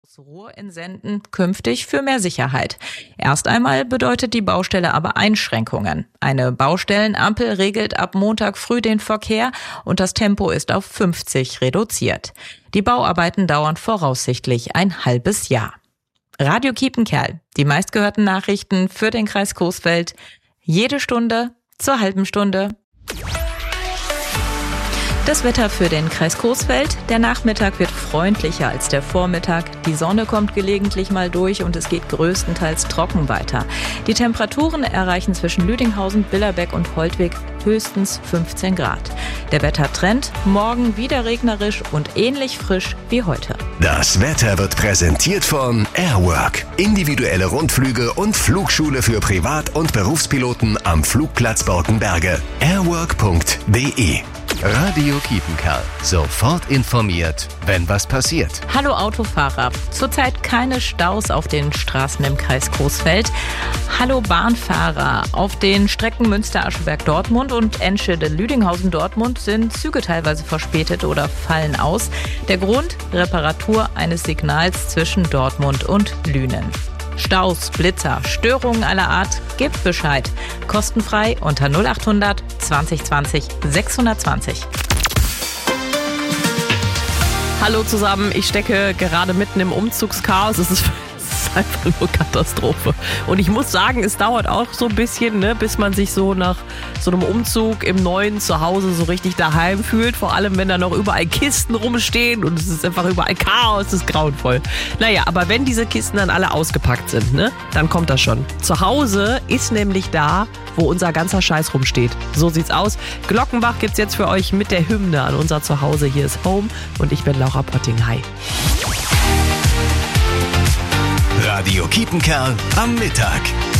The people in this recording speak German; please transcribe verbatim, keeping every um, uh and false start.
Ruhr in Senden künftig für mehr Sicherheit. Erst einmal bedeutet die Baustelle aber Einschränkungen. Eine Baustellenampel regelt ab Montag früh den Verkehr und das Tempo ist auf fünfzig reduziert. Die Bauarbeiten dauern voraussichtlich ein halbes Jahr. Radio Kiepenkerl, die meistgehörten Nachrichten für den Kreis Coesfeld. Jede Stunde zur halben Stunde. Das Wetter für den Kreis Coesfeld. Der Nachmittag wird freundlicher als der Vormittag. Die Sonne kommt gelegentlich mal durch und es geht größtenteils trocken weiter. Die Temperaturen erreichen zwischen Lüdinghausen, Billerbeck und Holtwig höchstens fünfzehn Grad. Der Wettertrend morgen wieder regnerisch und ähnlich frisch wie heute. Das Wetter wird präsentiert von Airwork. Individuelle Rundflüge und Flugschule für Privat- und Berufspiloten am Flugplatz Borkenberge. airwork punkt de. Radio Kiepenkerl. Sofort informiert, wenn was passiert. Hallo Autofahrer. Zurzeit keine Staus auf den Straßen im Kreis Coesfeld. Hallo Bahnfahrer. Auf den Strecken Münster-Ascheberg-Dortmund und Enschede-Lüdinghausen-Dortmund sind Züge teilweise verspätet oder fallen aus. Der Grund? Reparatur eines Signals zwischen Dortmund und Lünen. Staus, Blitzer, Störungen aller Art, gebt Bescheid. Kostenfrei unter null achthundert zwanzig zwanzig sechshundertzwanzig. Hallo zusammen, ich stecke gerade mitten im Umzugschaos. Es ist einfach nur Katastrophe. Und ich muss sagen, es dauert auch so ein bisschen, ne, bis man sich so nach so einem Umzug im neuen Zuhause so richtig daheim fühlt. Vor allem, wenn da noch überall Kisten rumstehen und es ist einfach überall Chaos, es ist grauenvoll. Naja, aber wenn diese Kisten dann alle ausgepackt sind, ne, dann kommt das schon. Zu Hause ist nämlich da, wo unser ganzer Scheiß rumsteht. So sieht's aus. Glockenbach gibt's jetzt für euch mit der Hymne an unser Zuhause. Hier ist Home und ich bin Laura Potting. Hi. Radio Kiepenkerl am Mittag.